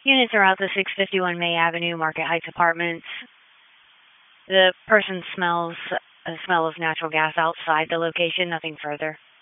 Units are out the 651 May Avenue, Market Heights Apartments. The person smells a smell of natural gas outside the location, nothing further.